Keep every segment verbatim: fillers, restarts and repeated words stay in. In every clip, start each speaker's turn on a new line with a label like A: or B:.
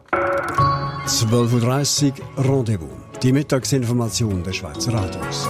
A: zwölf Uhr dreißig Rendezvous. Die Mittagsinformation der Schweizer Radios.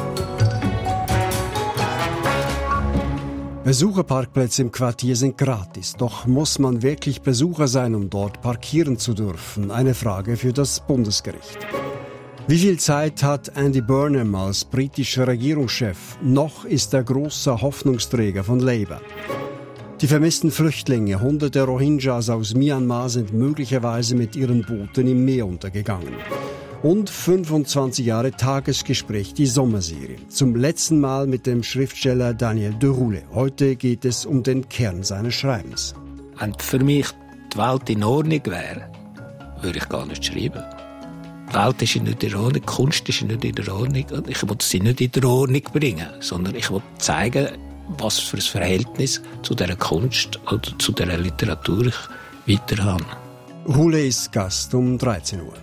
A: Besucherparkplätze im Quartier sind gratis. Doch muss man wirklich Besucher sein, um dort parkieren zu dürfen? Eine Frage für das Bundesgericht. Wie viel Zeit hat Andy Burnham als britischer Regierungschef? Noch ist er großer Hoffnungsträger von Labour. Die vermissten Flüchtlinge, hunderte Rohingyas aus Myanmar, sind möglicherweise mit ihren Booten im Meer untergegangen. Und fünfundzwanzig Jahre Tagesgespräch, die Sommerserie. Zum letzten Mal mit dem Schriftsteller Daniel Deroulé. Heute geht es um den Kern seines Schreibens.
B: Wenn für mich die Welt in Ordnung wäre, würde ich gar nicht schreiben. Die Welt ist nicht in Ordnung, die Kunst ist nicht in Ordnung. Ich will sie nicht in Ordnung bringen, sondern ich will zeigen, was für ein Verhältnis zu dieser Kunst oder zu dieser Literatur ich weiter habe.
A: Hule ist Gast um dreizehn Uhr.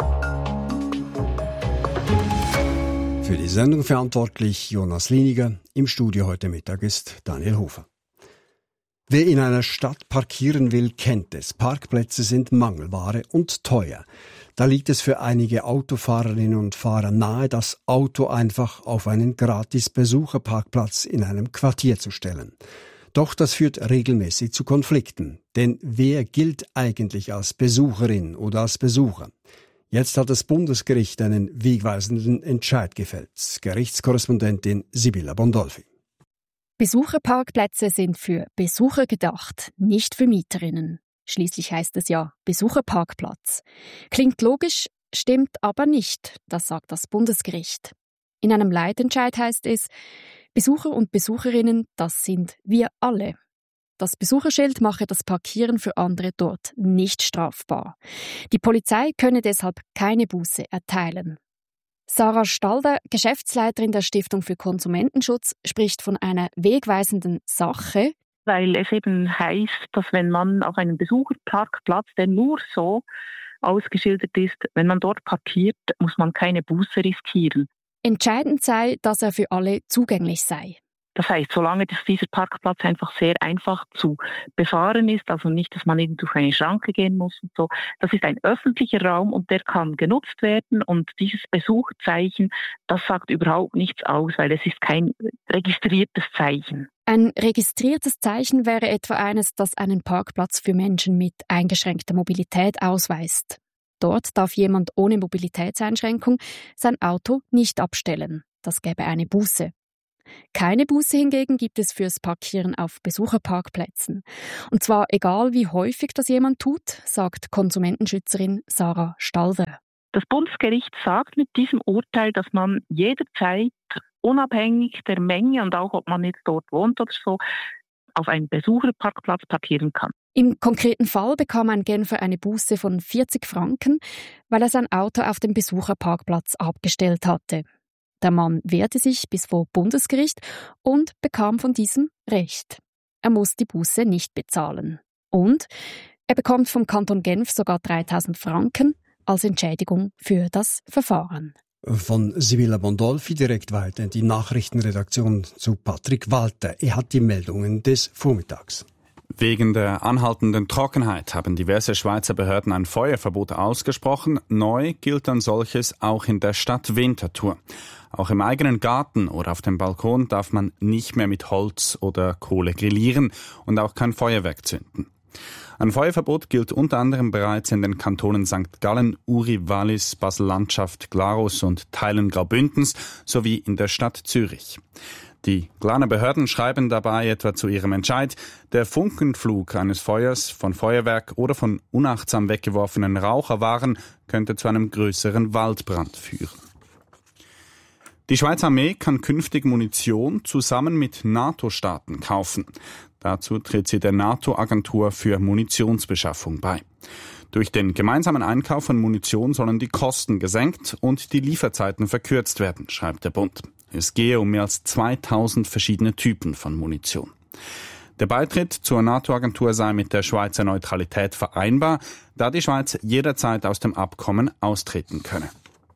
A: Für die Sendung verantwortlich Jonas Liniger. Im Studio heute Mittag ist Daniel Hofer. Wer in einer Stadt parkieren will, kennt es. Parkplätze sind Mangelware und teuer. Da liegt es für einige Autofahrerinnen und Fahrer nahe, das Auto einfach auf einen Gratis-Besucherparkplatz in einem Quartier zu stellen. Doch das führt regelmäßig zu Konflikten. Denn wer gilt eigentlich als Besucherin oder als Besucher? Jetzt hat das Bundesgericht einen wegweisenden Entscheid gefällt. Gerichtskorrespondentin Sibylla Bondolfi.
C: Besucherparkplätze sind für Besucher gedacht, nicht für Mieterinnen. Schließlich heißt es ja Besucherparkplatz. Klingt logisch, stimmt aber nicht, das sagt das Bundesgericht. In einem Leitentscheid heißt es, Besucher und Besucherinnen, das sind wir alle. Das Besucherschild mache das Parkieren für andere dort nicht strafbar. Die Polizei könne deshalb keine Buße erteilen. Sarah Stalder, Geschäftsleiterin der Stiftung für Konsumentenschutz, spricht von einer wegweisenden Sache.
D: Weil es eben heißt, dass wenn man auf einem Besucherparkplatz, der nur so ausgeschildert ist, wenn man dort parkiert, muss man keine Buße riskieren.
C: Entscheidend sei, dass er für alle zugänglich sei.
D: Das heißt, solange dass dieser Parkplatz einfach sehr einfach zu befahren ist, also nicht, dass man eben durch eine Schranke gehen muss und so. Das ist ein öffentlicher Raum und der kann genutzt werden und dieses Besucherzeichen, das sagt überhaupt nichts aus, weil es ist kein registriertes Zeichen.
C: Ein registriertes Zeichen wäre etwa eines, das einen Parkplatz für Menschen mit eingeschränkter Mobilität ausweist. Dort darf jemand ohne Mobilitätseinschränkung sein Auto nicht abstellen. Das gäbe eine Buße. Keine Buße hingegen gibt es fürs Parkieren auf Besucherparkplätzen. Und zwar egal, wie häufig das jemand tut, sagt Konsumentenschützerin Sarah Stalder.
D: Das Bundesgericht sagt mit diesem Urteil, dass man jederzeit, unabhängig der Menge und auch ob man jetzt dort wohnt oder so, auf einem Besucherparkplatz parkieren kann.
C: Im konkreten Fall bekam ein Genfer eine Buße von vierzig Franken, weil er sein Auto auf dem Besucherparkplatz abgestellt hatte. Der Mann wehrte sich bis vor Bundesgericht und bekam von diesem Recht. Er muss die Buße nicht bezahlen. Und er bekommt vom Kanton Genf sogar dreitausend Franken als Entschädigung für das Verfahren.
A: Von Sibylla Bondolfi direkt weiter in die Nachrichtenredaktion zu Patrick Walter. Er hat die Meldungen des Vormittags.
E: Wegen der anhaltenden Trockenheit haben diverse Schweizer Behörden ein Feuerverbot ausgesprochen. Neu gilt ein solches auch in der Stadt Winterthur. Auch im eigenen Garten oder auf dem Balkon darf man nicht mehr mit Holz oder Kohle grillieren und auch kein Feuerwerk zünden. Ein Feuerverbot gilt unter anderem bereits in den Kantonen Sankt Gallen, Uri, Wallis, Basel-Landschaft, Glarus und Teilen Graubündens sowie in der Stadt Zürich. Die Glarner Behörden schreiben dabei etwa zu ihrem Entscheid, der Funkenflug eines Feuers von Feuerwerk oder von unachtsam weggeworfenen Raucherwaren könnte zu einem größeren Waldbrand führen. Die Schweizer Armee kann künftig Munition zusammen mit NATO-Staaten kaufen. Dazu tritt sie der NATO-Agentur für Munitionsbeschaffung bei. Durch den gemeinsamen Einkauf von Munition sollen die Kosten gesenkt und die Lieferzeiten verkürzt werden, schreibt der Bund. Es gehe um mehr als zweitausend verschiedene Typen von Munition. Der Beitritt zur NATO-Agentur sei mit der Schweizer Neutralität vereinbar, da die Schweiz jederzeit aus dem Abkommen austreten könne.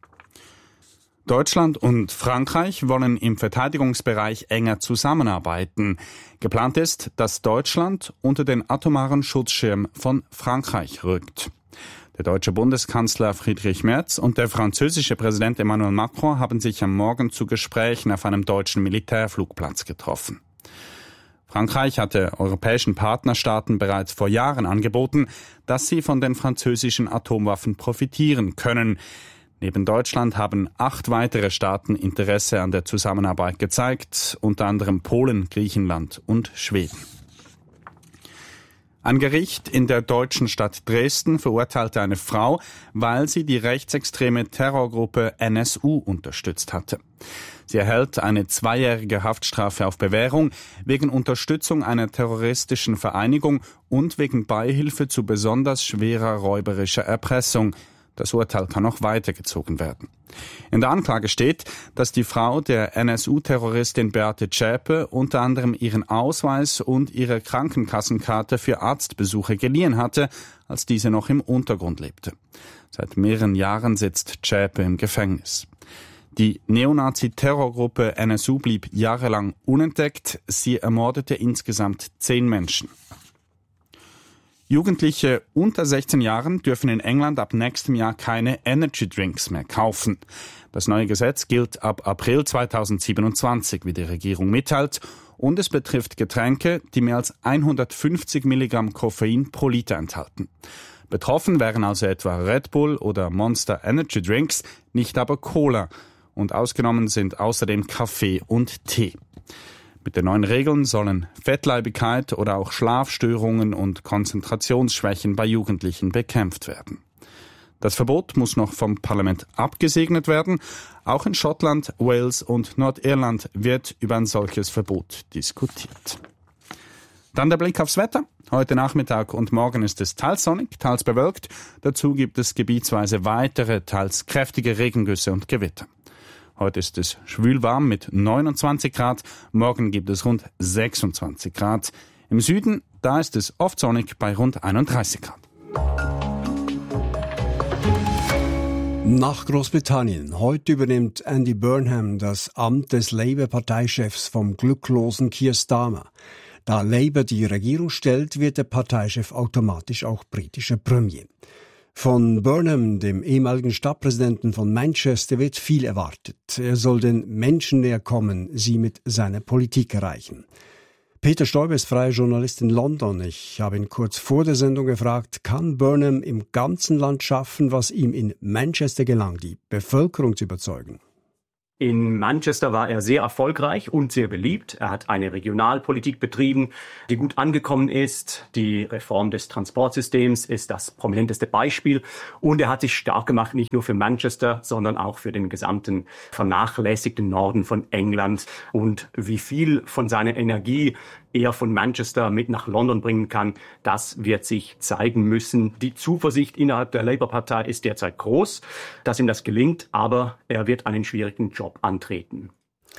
E: Deutschland und Frankreich wollen im Verteidigungsbereich enger zusammenarbeiten. Geplant ist, dass Deutschland unter den atomaren Schutzschirm von Frankreich rückt. Der deutsche Bundeskanzler Friedrich Merz und der französische Präsident Emmanuel Macron haben sich am Morgen zu Gesprächen auf einem deutschen Militärflugplatz getroffen. Frankreich hatte europäischen Partnerstaaten bereits vor Jahren angeboten, dass sie von den französischen Atomwaffen profitieren können. Neben Deutschland haben acht weitere Staaten Interesse an der Zusammenarbeit gezeigt, unter anderem Polen, Griechenland und Schweden. Ein Gericht in der deutschen Stadt Dresden verurteilte eine Frau, weil sie die rechtsextreme Terrorgruppe N S U unterstützt hatte. Sie erhält eine zweijährige Haftstrafe auf Bewährung wegen Unterstützung einer terroristischen Vereinigung und wegen Beihilfe zu besonders schwerer räuberischer Erpressung. Das Urteil kann noch weitergezogen werden. In der Anklage steht, dass die Frau der N S U-Terroristin Beate Zschäpe unter anderem ihren Ausweis und ihre Krankenkassenkarte für Arztbesuche geliehen hatte, als diese noch im Untergrund lebte. Seit mehreren Jahren sitzt Zschäpe im Gefängnis. Die Neonazi-Terrorgruppe N S U blieb jahrelang unentdeckt. Sie ermordete insgesamt zehn Menschen. Jugendliche unter sechzehn Jahren dürfen in England ab nächstem Jahr keine Energy Drinks mehr kaufen. Das neue Gesetz gilt ab April zweitausendsiebenundzwanzig, wie die Regierung mitteilt, und es betrifft Getränke, die mehr als hundertfünfzig Milligramm Koffein pro Liter enthalten. Betroffen wären also etwa Red Bull oder Monster Energy Drinks, nicht aber Cola. Und ausgenommen sind außerdem Kaffee und Tee. Mit den neuen Regeln sollen Fettleibigkeit oder auch Schlafstörungen und Konzentrationsschwächen bei Jugendlichen bekämpft werden. Das Verbot muss noch vom Parlament abgesegnet werden. Auch in Schottland, Wales und Nordirland wird über ein solches Verbot diskutiert. Dann der Blick aufs Wetter. Heute Nachmittag und morgen ist es teils sonnig, teils bewölkt. Dazu gibt es gebietsweise weitere, teils kräftige Regengüsse und Gewitter. Heute ist es schwülwarm mit neunundzwanzig Grad, morgen gibt es rund sechsundzwanzig Grad. Im Süden, da ist es oft sonnig bei rund einunddreißig Grad.
A: Nach Großbritannien. Heute übernimmt Andy Burnham das Amt des Labour-Parteichefs vom glücklosen Keir Starmer. Da Labour die Regierung stellt, wird der Parteichef automatisch auch britischer Premier. Von Burnham, dem ehemaligen Stadtpräsidenten von Manchester, wird viel erwartet. Er soll den Menschen näher kommen, sie mit seiner Politik erreichen. Peter Stoiber ist freier Journalist in London. Ich habe ihn kurz vor der Sendung gefragt, kann Burnham im ganzen Land schaffen, was ihm in Manchester gelang, die Bevölkerung zu überzeugen?
F: In Manchester war er sehr erfolgreich und sehr beliebt. Er hat eine Regionalpolitik betrieben, die gut angekommen ist. Die Reform des Transportsystems ist das prominenteste Beispiel. Und er hat sich stark gemacht, nicht nur für Manchester, sondern auch für den gesamten vernachlässigten Norden von England. Und wie viel von seiner Energie er von Manchester mit nach London bringen kann, das wird sich zeigen müssen. Die Zuversicht innerhalb der Labour-Partei ist derzeit groß, dass ihm das gelingt, aber er wird einen schwierigen Job antreten.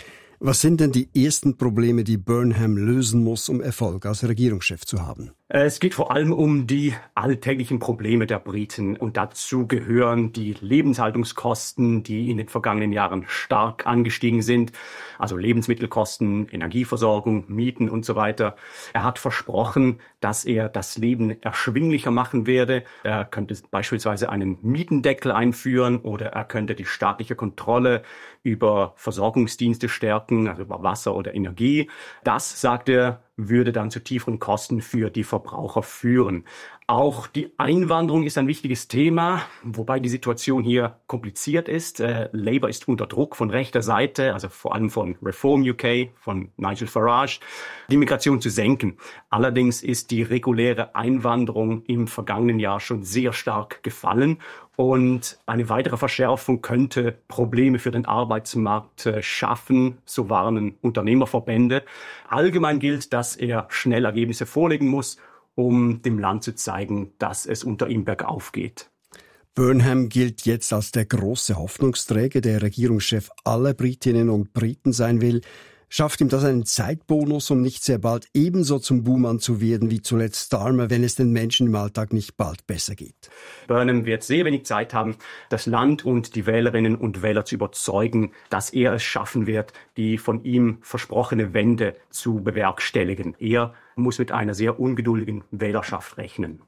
A: Was sind denn die ersten Probleme, die Burnham lösen muss, um Erfolg als Regierungschef zu haben?
F: Es geht vor allem um die alltäglichen Probleme der Briten und dazu gehören die Lebenshaltungskosten, die in den vergangenen Jahren stark angestiegen sind, also Lebensmittelkosten, Energieversorgung, Mieten und so weiter. Er hat versprochen, dass er das Leben erschwinglicher machen werde. Er könnte beispielsweise einen Mietendeckel einführen oder er könnte die staatliche Kontrolle über Versorgungsdienste stärken, also über Wasser oder Energie. Das, sagt er, würde dann zu tieferen Kosten für die Verbraucher führen. Auch die Einwanderung ist ein wichtiges Thema, wobei die Situation hier kompliziert ist. Äh, Labour ist unter Druck von rechter Seite, also vor allem von Reform U K, von Nigel Farage, die Migration zu senken. Allerdings ist die reguläre Einwanderung im vergangenen Jahr schon sehr stark gefallen. Und eine weitere Verschärfung könnte Probleme für den Arbeitsmarkt äh, schaffen, so warnen Unternehmerverbände. Allgemein gilt, dass er schnell Ergebnisse vorlegen muss, um dem Land zu zeigen, dass es unter ihm bergauf geht.
A: Burnham gilt jetzt als der große Hoffnungsträger, der Regierungschef aller Britinnen und Briten sein will. Schafft ihm das einen Zeitbonus, um nicht sehr bald ebenso zum Buhmann zu werden wie zuletzt Starmer, wenn es den Menschen im Alltag nicht bald besser geht?
F: Burnham wird sehr wenig Zeit haben, das Land und die Wählerinnen und Wähler zu überzeugen, dass er es schaffen wird, die von ihm versprochene Wende zu bewerkstelligen. Er muss mit einer sehr ungeduldigen Wählerschaft rechnen.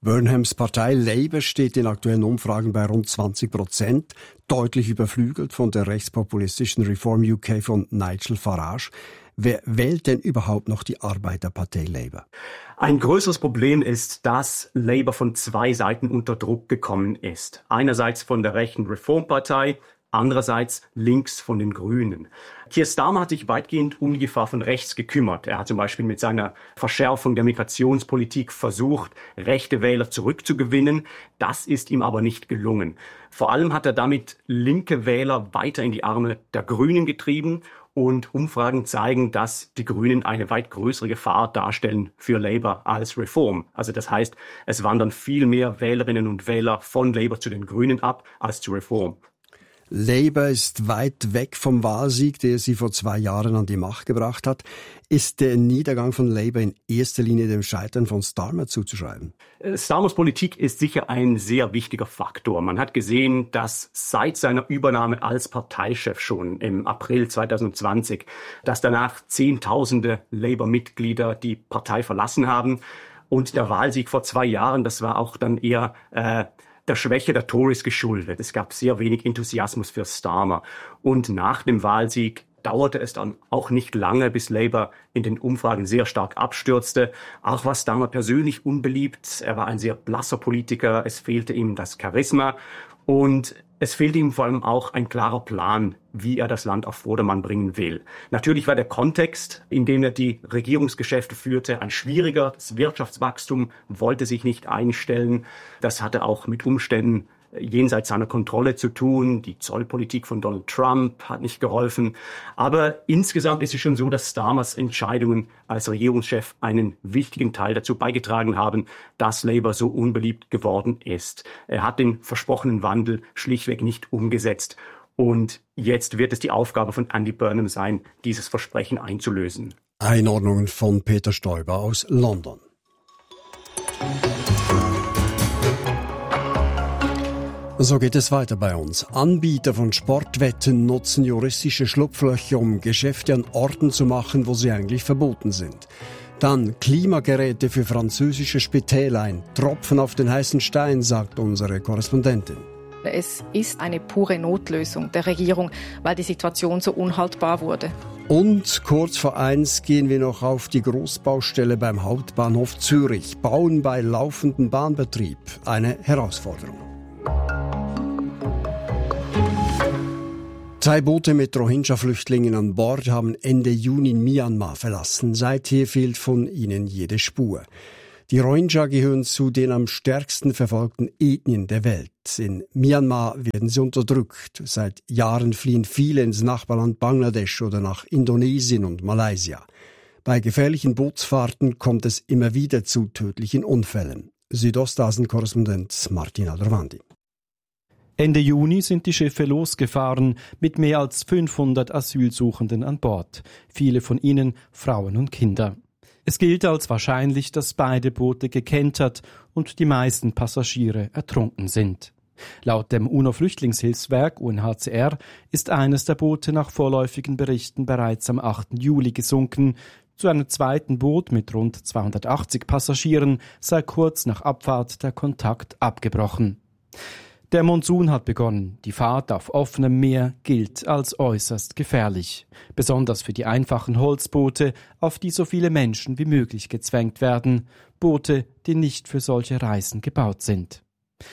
A: Burnhams Partei Labour steht in aktuellen Umfragen bei rund zwanzig Prozent, deutlich überflügelt von der rechtspopulistischen Reform U K von Nigel Farage. Wer wählt denn überhaupt noch die Arbeiterpartei Labour?
F: Ein größeres Problem ist, dass Labour von zwei Seiten unter Druck gekommen ist. Einerseits von der rechten Reformpartei, andererseits links von den Grünen. Keir Starmer hat sich weitgehend um die Gefahr von rechts gekümmert. Er hat zum Beispiel mit seiner Verschärfung der Migrationspolitik versucht, rechte Wähler zurückzugewinnen. Das ist ihm aber nicht gelungen. Vor allem hat er damit linke Wähler weiter in die Arme der Grünen getrieben. Und Umfragen zeigen, dass die Grünen eine weit größere Gefahr darstellen für Labour als Reform. Also das heißt, es wandern viel mehr Wählerinnen und Wähler von Labour zu den Grünen ab als zu Reform.
A: Labour ist weit weg vom Wahlsieg, der sie vor zwei Jahren an die Macht gebracht hat. Ist der Niedergang von Labour in erster Linie dem Scheitern von Starmer zuzuschreiben?
F: Starmers Politik ist sicher ein sehr wichtiger Faktor. Man hat gesehen, dass seit seiner Übernahme als Parteichef schon im April zwanzig zwanzig, dass danach Zehntausende Labour-Mitglieder die Partei verlassen haben. Und der Wahlsieg vor zwei Jahren, das war auch dann eher äh, der Schwäche der Tories geschuldet. Es gab sehr wenig Enthusiasmus für Starmer. Und nach dem Wahlsieg dauerte es dann auch nicht lange, bis Labour in den Umfragen sehr stark abstürzte. Auch war Starmer persönlich unbeliebt. Er war ein sehr blasser Politiker. Es fehlte ihm das Charisma. Und es fehlte ihm vor allem auch ein klarer Plan, wie er das Land auf Vordermann bringen will. Natürlich war der Kontext, in dem er die Regierungsgeschäfte führte, ein schwieriger. Das Wirtschaftswachstum wollte sich nicht einstellen. Das hatte auch mit Umständen jenseits seiner Kontrolle zu tun. Die Zollpolitik von Donald Trump hat nicht geholfen. Aber insgesamt ist es schon so, dass Starmers Entscheidungen als Regierungschef einen wichtigen Teil dazu beigetragen haben, dass Labour so unbeliebt geworden ist. Er hat den versprochenen Wandel schlichtweg nicht umgesetzt. Und jetzt wird es die Aufgabe von Andy Burnham sein, dieses Versprechen einzulösen.
A: Einordnungen von Peter Stoiber aus London. So geht es weiter bei uns. Anbieter von Sportwetten nutzen juristische Schlupflöcher, um Geschäfte an Orten zu machen, wo sie eigentlich verboten sind. Dann Klimageräte für französische Spitäler, ein Tropfen auf den heißen Stein, sagt unsere Korrespondentin.
G: Es ist eine pure Notlösung der Regierung, weil die Situation so unhaltbar wurde.
A: Und kurz vor eins gehen wir noch auf die Großbaustelle beim Hauptbahnhof Zürich. Bauen bei laufendem Bahnbetrieb. Eine Herausforderung. Zwei Boote mit Rohingya-Flüchtlingen an Bord haben Ende Juni Myanmar verlassen. Seither fehlt von ihnen jede Spur. Die Rohingya gehören zu den am stärksten verfolgten Ethnien der Welt. In Myanmar werden sie unterdrückt. Seit Jahren fliehen viele ins Nachbarland Bangladesch oder nach Indonesien und Malaysia. Bei gefährlichen Bootsfahrten kommt es immer wieder zu tödlichen Unfällen. Südostasien-Korrespondent Martin Alderwandi.
H: Ende Juni sind die Schiffe losgefahren mit mehr als fünfhundert Asylsuchenden an Bord, viele von ihnen Frauen und Kinder. Es gilt als wahrscheinlich, dass beide Boote gekentert und die meisten Passagiere ertrunken sind. Laut dem UNO-Flüchtlingshilfswerk U N H C R ist eines der Boote nach vorläufigen Berichten bereits am achten Juli gesunken. Zu einem zweiten Boot mit rund zweihundertachtzig Passagieren sei kurz nach Abfahrt der Kontakt abgebrochen. Der Monsun hat begonnen. Die Fahrt auf offenem Meer gilt als äußerst gefährlich. Besonders für die einfachen Holzboote, auf die so viele Menschen wie möglich gezwängt werden. Boote, die nicht für solche Reisen gebaut sind.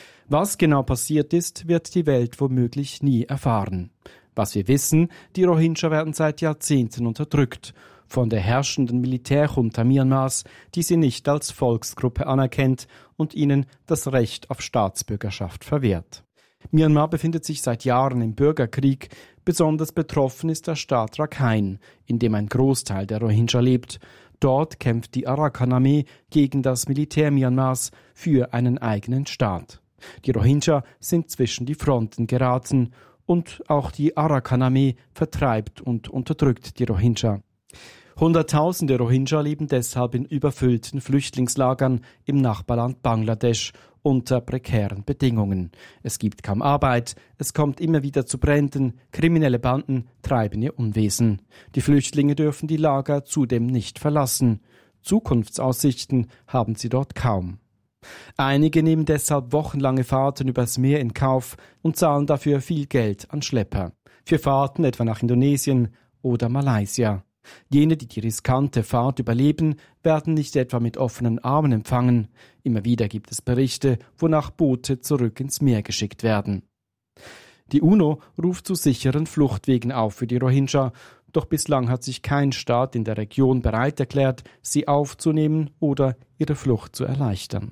H: Was genau passiert ist, wird die Welt womöglich nie erfahren. Was wir wissen, die Rohingya werden seit Jahrzehnten unterdrückt. Von der herrschenden Militärjunta Myanmars, die sie nicht als Volksgruppe anerkennt und ihnen das Recht auf Staatsbürgerschaft verwehrt. Myanmar befindet sich seit Jahren im Bürgerkrieg. Besonders betroffen ist der Staat Rakhine, in dem ein Großteil der Rohingya lebt. Dort kämpft die Arakan-Armee gegen das Militär Myanmars für einen eigenen Staat. Die Rohingya sind zwischen die Fronten geraten und auch die Arakan-Armee vertreibt und unterdrückt die Rohingya. Hunderttausende Rohingya leben deshalb in überfüllten Flüchtlingslagern im Nachbarland Bangladesch unter prekären Bedingungen. Es gibt kaum Arbeit, es kommt immer wieder zu Bränden, kriminelle Banden treiben ihr Unwesen. Die Flüchtlinge dürfen die Lager zudem nicht verlassen. Zukunftsaussichten haben sie dort kaum. Einige nehmen deshalb wochenlange Fahrten übers Meer in Kauf und zahlen dafür viel Geld an Schlepper. Für Fahrten etwa nach Indonesien oder Malaysia. Jene, die die riskante Fahrt überleben, werden nicht etwa mit offenen Armen empfangen. Immer wieder gibt es Berichte, wonach Boote zurück ins Meer geschickt werden. Die UNO ruft zu sicheren Fluchtwegen auf für die Rohingya, doch bislang hat sich kein Staat in der Region bereit erklärt, sie aufzunehmen oder ihre Flucht zu erleichtern.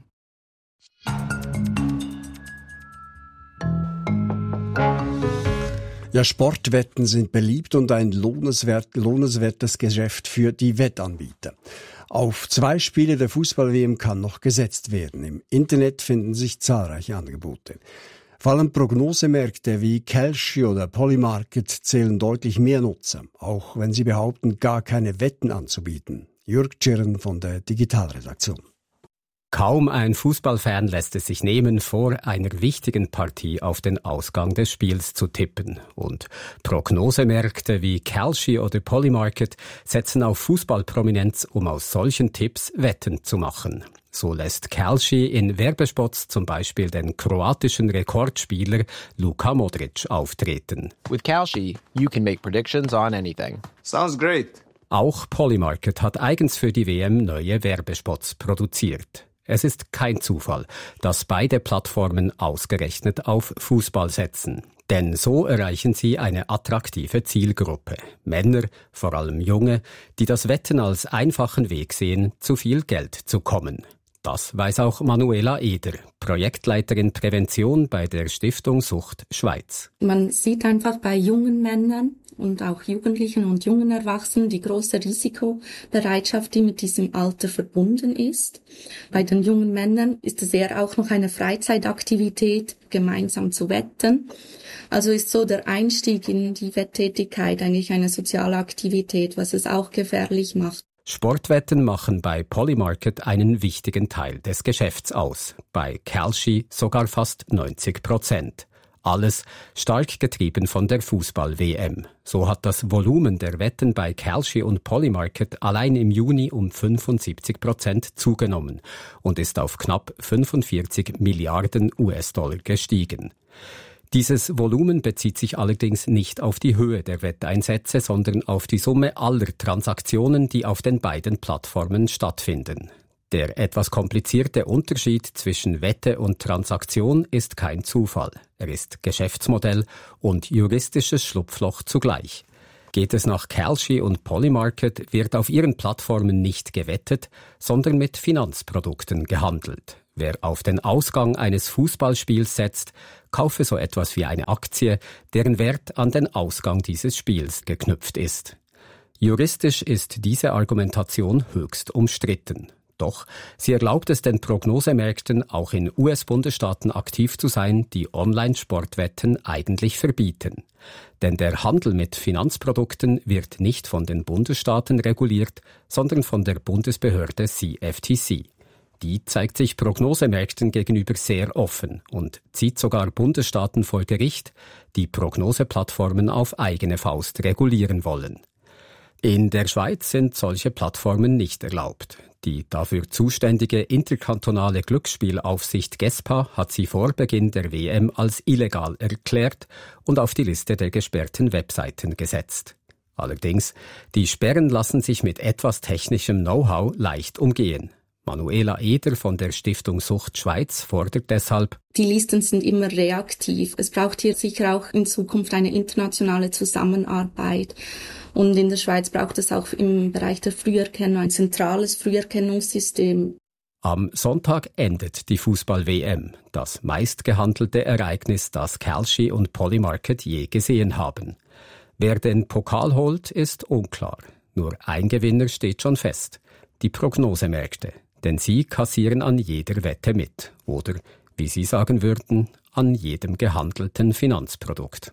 A: Ja, Sportwetten sind beliebt und ein lohnenswert, lohnenswertes Geschäft für die Wettanbieter. Auf zwei Spiele der Fußball-W M kann noch gesetzt werden. Im Internet finden sich zahlreiche Angebote. Vor allem Prognosemärkte wie Kalshi oder Polymarket zählen deutlich mehr Nutzer, auch wenn sie behaupten, gar keine Wetten anzubieten. Jürg Tschirren von der Digitalredaktion.
I: Kaum ein Fußballfan lässt es sich nehmen, vor einer wichtigen Partie auf den Ausgang des Spiels zu tippen. Und Prognosemärkte wie Kalshi oder Polymarket setzen auf Fußballprominenz, um aus solchen Tipps Wetten zu machen. So lässt Kalshi in Werbespots zum Beispiel den kroatischen Rekordspieler Luka Modric auftreten.
J: With Kalshi, you can make predictions on anything.
K: Sounds great.
I: Auch Polymarket hat eigens für die W M neue Werbespots produziert. Es ist kein Zufall, dass beide Plattformen ausgerechnet auf Fußball setzen. Denn so erreichen sie eine attraktive Zielgruppe. Männer, vor allem Junge, die das Wetten als einfachen Weg sehen, zu viel Geld zu kommen. Das weiß auch Manuela Eder, Projektleiterin Prävention bei der Stiftung Sucht Schweiz.
L: Man sieht einfach bei jungen Männern und auch Jugendlichen und jungen Erwachsenen die große Risikobereitschaft, die mit diesem Alter verbunden ist. Bei den jungen Männern ist es eher auch noch eine Freizeitaktivität, gemeinsam zu wetten. Also ist so der Einstieg in die Wetttätigkeit eigentlich eine soziale Aktivität, was es auch gefährlich macht.
I: Sportwetten machen bei Polymarket einen wichtigen Teil des Geschäfts aus. Bei Kalshi sogar fast neunzig Prozent. Alles stark getrieben von der Fußball-W M. So hat das Volumen der Wetten bei Kalshi und Polymarket allein im Juni um fünfundsiebzig Prozent zugenommen und ist auf knapp fünfundvierzig Milliarden U S-Dollar gestiegen. Dieses Volumen bezieht sich allerdings nicht auf die Höhe der Wetteinsätze, sondern auf die Summe aller Transaktionen, die auf den beiden Plattformen stattfinden. Der etwas komplizierte Unterschied zwischen Wette und Transaktion ist kein Zufall. Er ist Geschäftsmodell und juristisches Schlupfloch zugleich. Geht es nach Kalshi und Polymarket, wird auf ihren Plattformen nicht gewettet, sondern mit Finanzprodukten gehandelt. Wer auf den Ausgang eines Fußballspiels setzt, kaufe so etwas wie eine Aktie, deren Wert an den Ausgang dieses Spiels geknüpft ist. Juristisch ist diese Argumentation höchst umstritten. Doch sie erlaubt es den Prognosemärkten, auch in U S-Bundesstaaten aktiv zu sein, die Online-Sportwetten eigentlich verbieten. Denn der Handel mit Finanzprodukten wird nicht von den Bundesstaaten reguliert, sondern von der Bundesbehörde C F T C. Die zeigt sich Prognosemärkten gegenüber sehr offen und zieht sogar Bundesstaaten vor Gericht, die Prognoseplattformen auf eigene Faust regulieren wollen. In der Schweiz sind solche Plattformen nicht erlaubt. Die dafür zuständige interkantonale Glücksspielaufsicht GESPA hat sie vor Beginn der W M als illegal erklärt und auf die Liste der gesperrten Webseiten gesetzt. Allerdings, die Sperren lassen sich mit etwas technischem Know-how leicht umgehen. Manuela Eder von der Stiftung Sucht Schweiz fordert deshalb:
L: Die Listen sind immer reaktiv. Es braucht hier sicher auch in Zukunft eine internationale Zusammenarbeit. Und in der Schweiz braucht es auch im Bereich der Früherkennung ein zentrales Früherkennungssystem.
I: Am Sonntag endet die Fußball-W M, das meistgehandelte Ereignis, das Kalshi und Polymarket je gesehen haben. Wer den Pokal holt, ist unklar. Nur ein Gewinner steht schon fest: die Prognosemärkte. Denn sie kassieren an jeder Wette mit. Oder, wie Sie sagen würden, an jedem gehandelten Finanzprodukt.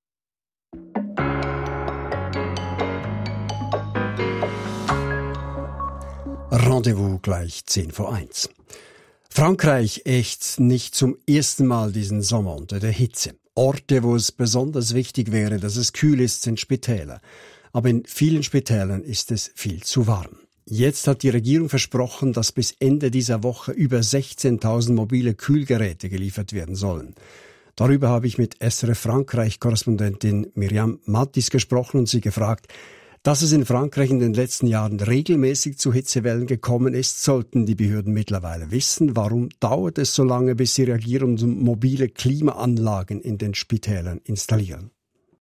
A: Rendezvous gleich zehn vor eins. Frankreich ächzt nicht zum ersten Mal diesen Sommer unter der Hitze. Orte, wo es besonders wichtig wäre, dass es kühl ist, sind Spitäler. Aber in vielen Spitälern ist es viel zu warm. Jetzt hat die Regierung versprochen, dass bis Ende dieser Woche über sechzehntausend mobile Kühlgeräte geliefert werden sollen. Darüber habe ich mit S R F Frankreich-Korrespondentin Myriam Mattis gesprochen und sie gefragt, dass es in Frankreich in den letzten Jahren regelmäßig zu Hitzewellen gekommen ist, sollten die Behörden mittlerweile wissen. Warum dauert es so lange, bis sie reagieren und mobile Klimaanlagen in den Spitälern installieren?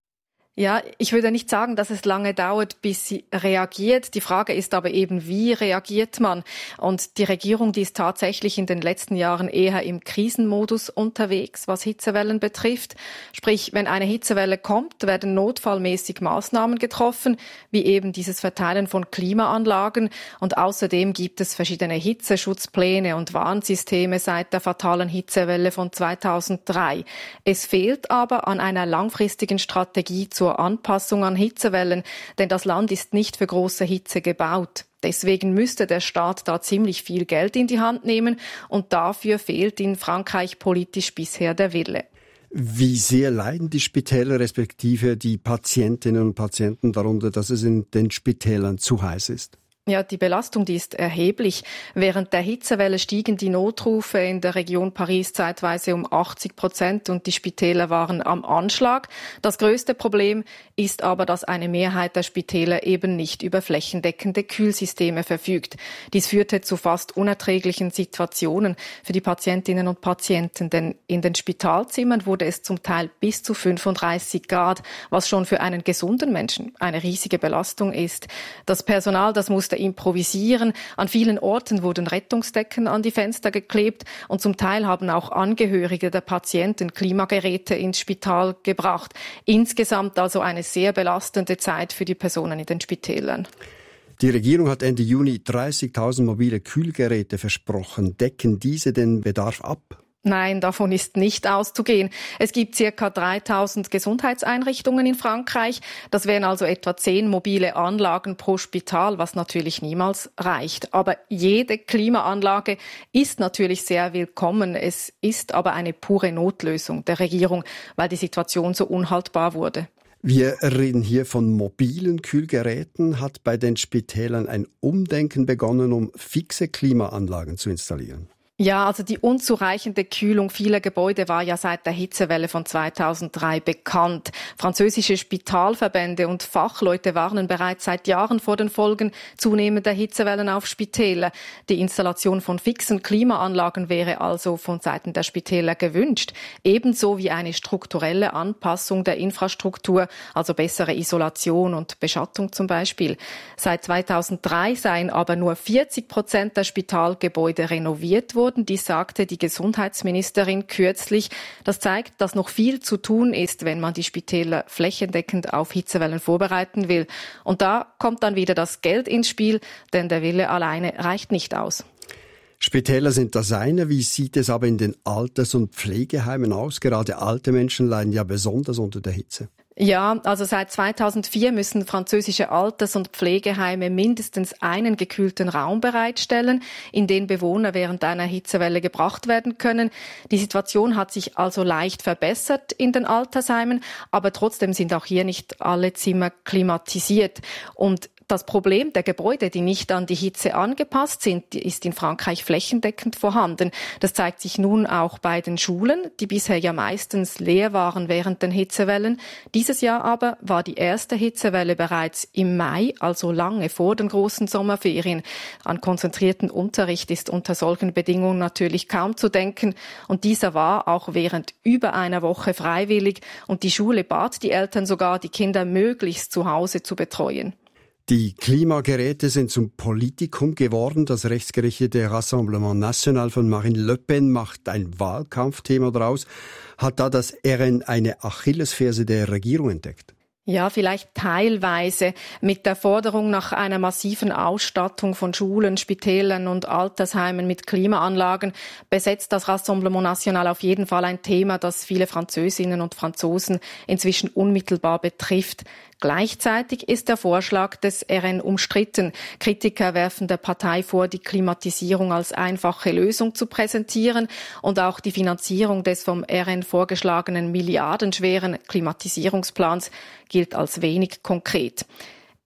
G: Ja, ich würde nicht sagen, dass es lange dauert, bis sie reagiert. Die Frage ist aber eben, wie reagiert man? Und die Regierung, die ist tatsächlich in den letzten Jahren eher im Krisenmodus unterwegs, was Hitzewellen betrifft. Sprich, wenn eine Hitzewelle kommt, werden notfallmäßig Maßnahmen getroffen, wie eben dieses Verteilen von Klimaanlagen. Und außerdem gibt es verschiedene Hitzeschutzpläne und Warnsysteme seit der fatalen Hitzewelle von zweitausenddrei. Es fehlt aber an einer langfristigen Strategie zur Anpassung an Hitzewellen, denn das Land ist nicht für große Hitze gebaut. Deswegen müsste der Staat da ziemlich viel Geld in die Hand nehmen und dafür fehlt in Frankreich politisch bisher der Wille.
A: Wie sehr leiden die Spitäler respektive die Patientinnen und Patienten darunter, dass es in den Spitälern zu heiß ist?
G: Ja, die Belastung, die ist erheblich. Während der Hitzewelle stiegen die Notrufe in der Region Paris zeitweise um achtzig Prozent und die Spitäler waren am Anschlag. Das größte Problem ist aber, dass eine Mehrheit der Spitäler eben nicht über flächendeckende Kühlsysteme verfügt. Dies führte zu fast unerträglichen Situationen für die Patientinnen und Patienten, denn in den Spitalzimmern wurde es zum Teil bis zu fünfunddreißig Grad, was schon für einen gesunden Menschen eine riesige Belastung ist. Das Personal, das musste improvisieren. An vielen Orten wurden Rettungsdecken an die Fenster geklebt und zum Teil haben auch Angehörige der Patienten Klimageräte ins Spital gebracht. Insgesamt also eine sehr belastende Zeit für die Personen in den Spitälern.
A: Die Regierung hat Ende Juni dreißigtausend mobile Kühlgeräte versprochen. Decken diese den Bedarf ab?
G: Nein, davon ist nicht auszugehen. Es gibt circa dreitausend Gesundheitseinrichtungen in Frankreich. Das wären also etwa zehn mobile Anlagen pro Spital, was natürlich niemals reicht. Aber jede Klimaanlage ist natürlich sehr willkommen. Es ist aber eine pure Notlösung der Regierung, weil die Situation so unhaltbar wurde.
A: Wir reden hier von mobilen Kühlgeräten. Hat bei den Spitälern ein Umdenken begonnen, um fixe Klimaanlagen zu installieren?
G: Ja, also die unzureichende Kühlung vieler Gebäude war ja seit der Hitzewelle von zweitausenddrei bekannt. Französische Spitalverbände und Fachleute warnen bereits seit Jahren vor den Folgen zunehmender Hitzewellen auf Spitäler. Die Installation von fixen Klimaanlagen wäre also von Seiten der Spitäler gewünscht. Ebenso wie eine strukturelle Anpassung der Infrastruktur, also bessere Isolation und Beschattung zum Beispiel. Seit zweitausenddrei seien aber nur vierzig Prozent der Spitalgebäude renoviert worden. Dies sagte die Gesundheitsministerin kürzlich. Das zeigt, dass noch viel zu tun ist, wenn man die Spitäler flächendeckend auf Hitzewellen vorbereiten will. Und da kommt dann wieder das Geld ins Spiel, denn der Wille alleine reicht nicht aus.
A: Spitäler sind das eine. Wie sieht es aber in den Alters- und Pflegeheimen aus? Gerade alte Menschen leiden ja besonders unter der Hitze.
G: Ja, also seit zweitausendvier müssen französische Alters- und Pflegeheime mindestens einen gekühlten Raum bereitstellen, in den Bewohner während einer Hitzewelle gebracht werden können. Die Situation hat sich also leicht verbessert in den Altersheimen, aber trotzdem sind auch hier nicht alle Zimmer klimatisiert. Und das Problem der Gebäude, die nicht an die Hitze angepasst sind, ist in Frankreich flächendeckend vorhanden. Das zeigt sich nun auch bei den Schulen, die bisher ja meistens leer waren während den Hitzewellen. Dieses Jahr aber war die erste Hitzewelle bereits im Mai, also lange vor den großen Sommerferien. An konzentrierten Unterricht ist unter solchen Bedingungen natürlich kaum zu denken. Und dieser war auch während über einer Woche freiwillig. Und die Schule bat die Eltern sogar, die Kinder möglichst zu Hause zu betreuen.
A: Die Klimageräte sind zum Politikum geworden. Das rechtsgerichtete Rassemblement National von Marine Le Pen macht ein Wahlkampfthema daraus. Hat da das R N eine Achillesferse der Regierung entdeckt?
G: Ja, vielleicht teilweise. Mit der Forderung nach einer massiven Ausstattung von Schulen, Spitälern und Altersheimen mit Klimaanlagen besetzt das Rassemblement National auf jeden Fall ein Thema, das viele Französinnen und Franzosen inzwischen unmittelbar betrifft. Gleichzeitig ist der Vorschlag des R N umstritten. Kritiker werfen der Partei vor, die Klimatisierung als einfache Lösung zu präsentieren und auch die Finanzierung des vom R N vorgeschlagenen milliardenschweren Klimatisierungsplans gilt als wenig konkret.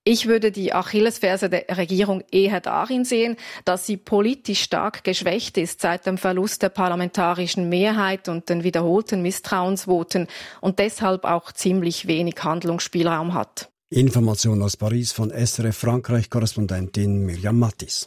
G: Ich würde die Achillesferse der Regierung eher darin sehen, dass sie politisch stark geschwächt ist seit dem Verlust der parlamentarischen Mehrheit und den wiederholten Misstrauensvoten und deshalb auch ziemlich wenig Handlungsspielraum hat.
A: Information aus Paris von S R F Frankreich-Korrespondentin Mirjam Mattis.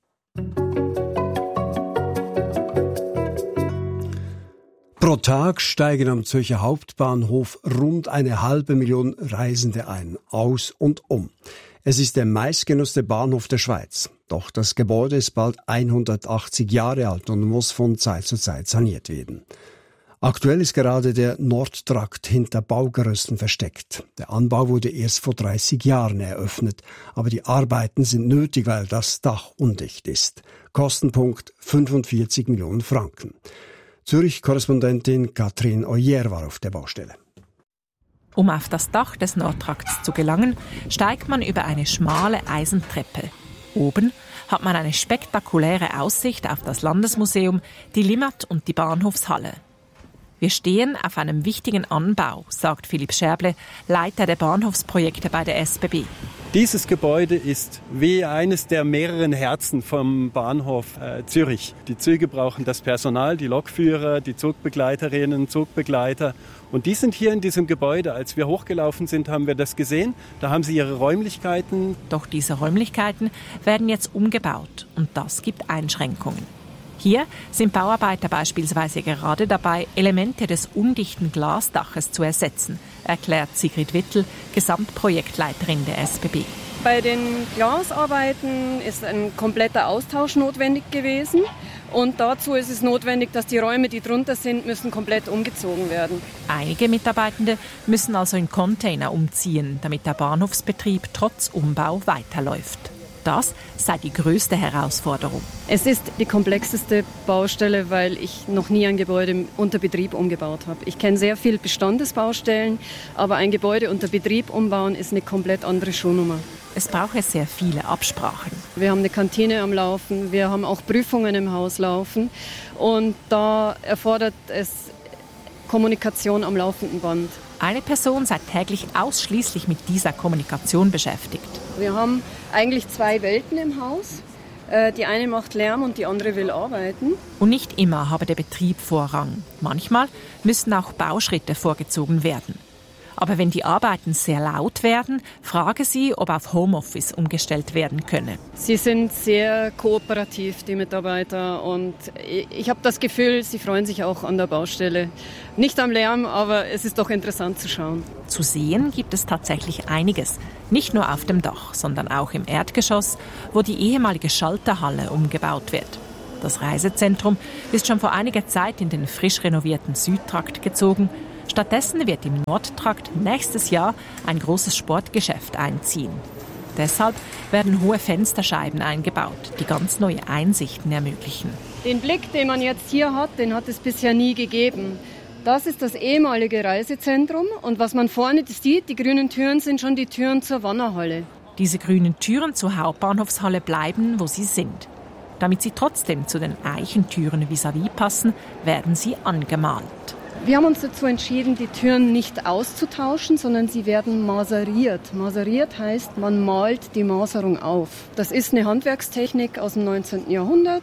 A: Pro Tag steigen am Zürcher Hauptbahnhof rund eine halbe Million Reisende ein, aus und um. Es ist der meistgenutzte Bahnhof der Schweiz. Doch das Gebäude ist bald hundertachtzig Jahre alt und muss von Zeit zu Zeit saniert werden. Aktuell ist gerade der Nordtrakt hinter Baugerüsten versteckt. Der Anbau wurde erst vor dreißig Jahren eröffnet, aber die Arbeiten sind nötig, weil das Dach undicht ist. Kostenpunkt fünfundvierzig Millionen Franken. Zürich-Korrespondentin Katrin Oyer war auf der Baustelle.
K: Um auf das Dach des Nordtrakts zu gelangen, steigt man über eine schmale Eisentreppe. Oben hat man eine spektakuläre Aussicht auf das Landesmuseum, die Limmat und die Bahnhofshalle. Wir stehen auf einem wichtigen Anbau, sagt Philipp Scherble, Leiter der Bahnhofsprojekte bei der S B B.
M: Dieses Gebäude ist wie eines der mehreren Herzen vom Bahnhof äh, Zürich. Die Züge brauchen das Personal, die Lokführer, die Zugbegleiterinnen, Zugbegleiter. Und die sind hier in diesem Gebäude. Als wir hochgelaufen sind, haben wir das gesehen. Da haben sie ihre Räumlichkeiten.
K: Doch diese Räumlichkeiten werden jetzt umgebaut und das gibt Einschränkungen. Hier sind Bauarbeiter beispielsweise gerade dabei, Elemente des undichten Glasdaches zu ersetzen, erklärt Sigrid Wittel, Gesamtprojektleiterin der S B B.
N: Bei den Glasarbeiten ist ein kompletter Austausch notwendig gewesen. Und dazu ist es notwendig, dass die Räume, die drunter sind, müssen komplett umgezogen werden.
K: Einige Mitarbeitende müssen also in Container umziehen, damit der Bahnhofsbetrieb trotz Umbau weiterläuft. Das sei die größte Herausforderung.
N: Es ist die komplexeste Baustelle, weil ich noch nie ein Gebäude unter Betrieb umgebaut habe. Ich kenne sehr viele Bestandesbaustellen, aber ein Gebäude unter Betrieb umbauen ist eine komplett andere Schuhnummer.
K: Es brauche sehr viele Absprachen.
N: Wir haben eine Kantine am Laufen, wir haben auch Prüfungen im Haus laufen und da erfordert es Kommunikation am laufenden Band.
K: Eine Person sei täglich ausschließlich mit dieser Kommunikation beschäftigt.
N: Wir haben eigentlich zwei Welten im Haus. Die eine macht Lärm und die andere will arbeiten.
K: Und nicht immer habe der Betrieb Vorrang. Manchmal müssen auch Bauschritte vorgezogen werden. Aber wenn die Arbeiten sehr laut werden, frage sie, ob auf Homeoffice umgestellt werden könne.
N: Sie sind sehr kooperativ, die Mitarbeiter. Und ich habe das Gefühl, sie freuen sich auch an der Baustelle. Nicht am Lärm, aber es ist doch interessant zu schauen.
K: Zu sehen gibt es tatsächlich einiges. Nicht nur auf dem Dach, sondern auch im Erdgeschoss, wo die ehemalige Schalterhalle umgebaut wird. Das Reisezentrum ist schon vor einiger Zeit in den frisch renovierten Südtrakt gezogen. Stattdessen wird im Nordtrakt nächstes Jahr ein großes Sportgeschäft einziehen. Deshalb werden hohe Fensterscheiben eingebaut, die ganz neue Einsichten ermöglichen.
N: Den Blick, den man jetzt hier hat, den hat es bisher nie gegeben. Das ist das ehemalige Reisezentrum und was man vorne sieht, die grünen Türen sind schon die Türen zur Wannerhalle.
K: Diese grünen Türen zur Hauptbahnhofshalle bleiben, wo sie sind. Damit sie trotzdem zu den Eichentüren vis-à-vis passen, werden sie angemalt.
N: Wir haben uns dazu entschieden, die Türen nicht auszutauschen, sondern sie werden maseriert. Maseriert heißt, man malt die Maserung auf. Das ist eine Handwerkstechnik aus dem neunzehnten Jahrhundert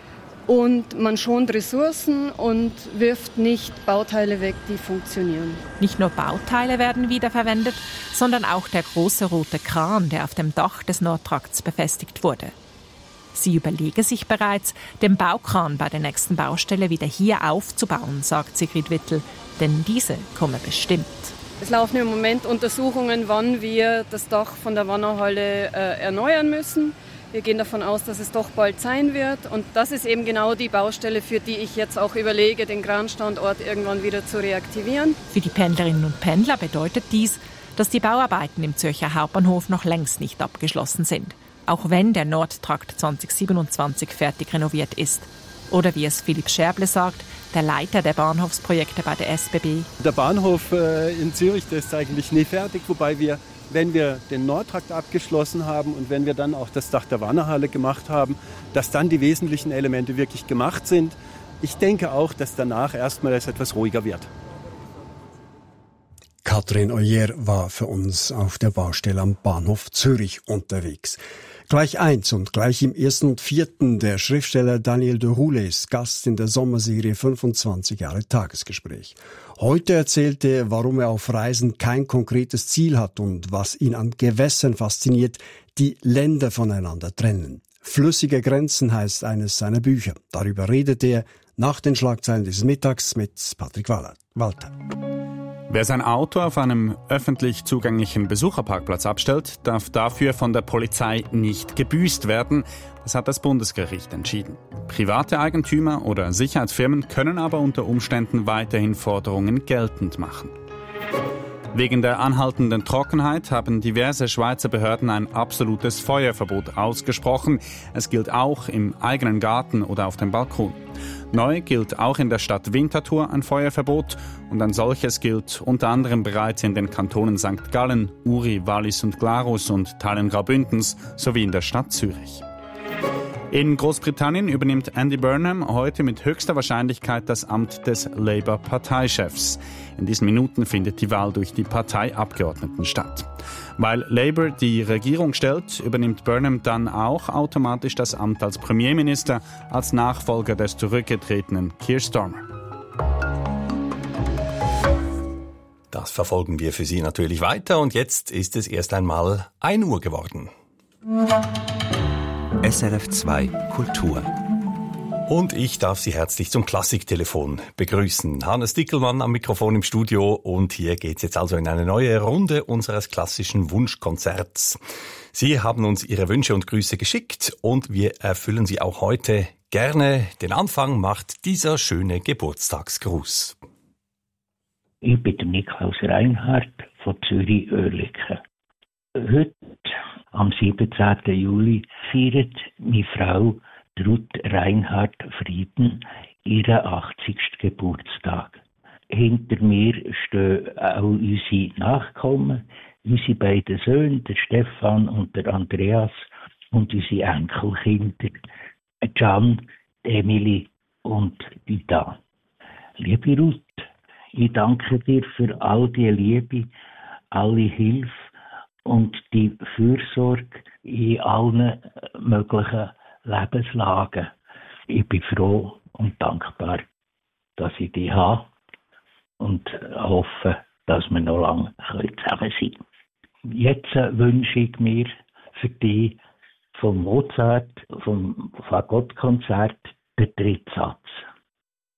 N: und man schont Ressourcen und wirft nicht Bauteile weg, die funktionieren.
K: Nicht nur Bauteile werden wiederverwendet, sondern auch der große rote Kran, der auf dem Dach des Nordtrakts befestigt wurde. Sie überlege sich bereits, den Baukran bei der nächsten Baustelle wieder hier aufzubauen, sagt Sigrid Wittel, denn diese komme bestimmt.
N: Es laufen im Moment Untersuchungen, wann wir das Dach von der Wannerhalle äh, erneuern müssen. Wir gehen davon aus, dass es doch bald sein wird. Und das ist eben genau die Baustelle, für die ich jetzt auch überlege, den Kranstandort irgendwann wieder zu reaktivieren.
K: Für die Pendlerinnen und Pendler bedeutet dies, dass die Bauarbeiten im Zürcher Hauptbahnhof noch längst nicht abgeschlossen sind. Auch wenn der Nordtrakt zwanzig siebenundzwanzig fertig renoviert ist. Oder wie es Philipp Scherble sagt, der Leiter der Bahnhofsprojekte bei der S B B.
M: Der Bahnhof äh, in Zürich, der ist eigentlich nie fertig, wobei wir, wenn wir den Nordtrakt abgeschlossen haben und wenn wir dann auch das Dach der Wannerhalle gemacht haben, dass dann die wesentlichen Elemente wirklich gemacht sind. Ich denke auch, dass danach erstmal es etwas ruhiger wird.
A: Katrin Oyer war für uns auf der Baustelle am Bahnhof Zürich unterwegs. Gleich eins und gleich im ersten und vierten der Schriftsteller Daniel de Roulet ist Gast in der Sommerserie fünfundzwanzig Jahre Tagesgespräch. Heute erzählt er, warum er auf Reisen kein konkretes Ziel hat und was ihn an Gewässern fasziniert, die Länder voneinander trennen. Flüssige Grenzen heißt eines seiner Bücher. Darüber redet er nach den Schlagzeilen dieses Mittags mit Patrick Walter.
E: Wer sein Auto auf einem öffentlich zugänglichen Besucherparkplatz abstellt, darf dafür von der Polizei nicht gebüßt werden. Das hat das Bundesgericht entschieden. Private Eigentümer oder Sicherheitsfirmen können aber unter Umständen weiterhin Forderungen geltend machen. Wegen der anhaltenden Trockenheit haben diverse Schweizer Behörden ein absolutes Feuerverbot ausgesprochen. Es gilt auch im eigenen Garten oder auf dem Balkon. Neu gilt auch in der Stadt Winterthur ein Feuerverbot und ein solches gilt unter anderem bereits in den Kantonen Sankt Gallen, Uri, Wallis und Glarus und Teilen Graubündens sowie in der Stadt Zürich. In Großbritannien übernimmt Andy Burnham heute mit höchster Wahrscheinlichkeit das Amt des Labour-Parteichefs. In diesen Minuten findet die Wahl durch die Parteiabgeordneten statt. Weil Labour die Regierung stellt, übernimmt Burnham dann auch automatisch das Amt als Premierminister, als Nachfolger des zurückgetretenen Keir Starmer.
O: Das verfolgen wir für Sie natürlich weiter und jetzt ist es erst einmal ein Uhr geworden.
P: S R F zwei Kultur.
O: Und ich darf Sie herzlich zum Klassiktelefon begrüßen. Hannes Dickelmann am Mikrofon im Studio und hier geht's jetzt also in eine neue Runde unseres klassischen Wunschkonzerts. Sie haben uns Ihre Wünsche und Grüße geschickt und wir erfüllen sie auch heute gerne. Den Anfang macht dieser schöne Geburtstagsgruß.
Q: Ich bin der Niklaus Reinhardt von Zürich-Oerlikon. Heute, am siebenzehnten Juli, feiert meine Frau Ruth Reinhardt Frieden ihren achtzigsten Geburtstag. Hinter mir stehen auch unsere Nachkommen, unsere beiden Söhne, der Stefan und der Andreas, und unsere Enkelkinder, Can, Emily und Ida. Liebe Ruth, ich danke dir für all die Liebe, alle Hilfe und die Fürsorge in allen möglichen Lebenslagen. Ich bin froh und dankbar, dass ich dich habe und hoffe, dass wir noch lange zusammen sind. Jetzt wünsche ich mir für dich vom Mozart, vom Fagottkonzert, den dritten Satz.